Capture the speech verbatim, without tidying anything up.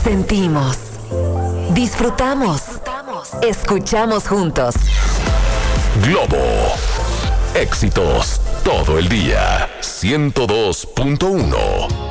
Sentimos, disfrutamos, escuchamos juntos. Globo. Éxitos todo el día. ciento dos punto uno.